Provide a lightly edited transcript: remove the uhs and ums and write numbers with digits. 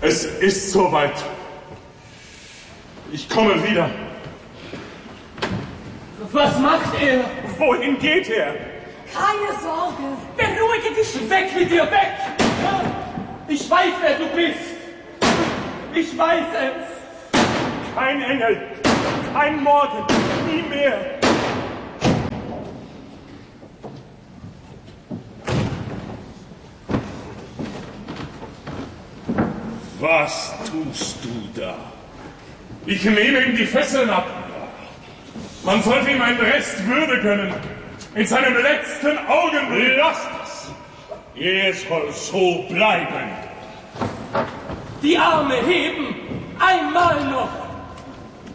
Es ist soweit. Ich komme wieder. Was macht er? Wohin geht er? Keine Sorge. Beruhige dich. Weg mit dir, weg! Ich weiß, wer du bist. Ich weiß es. Kein Engel, kein Morgen, nie mehr. Was tust du da? Ich nehme ihm die Fesseln ab. Man sollte ihm einen Rest Würde gönnen. In seinem letzten Augenblick. Lasst es. Er soll so bleiben. Die Arme heben. Einmal noch.